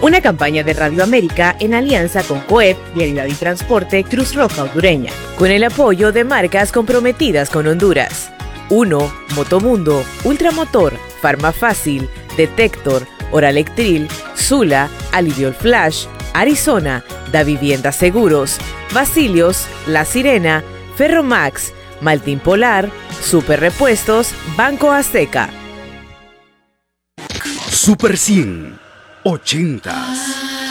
Una campaña de Radio América en alianza con COEP, Vialidad y Transporte, Cruz Roja Hondureña, con el apoyo de marcas comprometidas con Honduras. 1. Motomundo, Ultramotor, Farmafácil, Detector, Oralectril, Sula, Aliviol Flash, Arizona, Da Vivienda Seguros, Basilios, La Sirena, Ferromax, Maltín Polar, Super Repuestos, Banco Azteca. Super 100, 80s.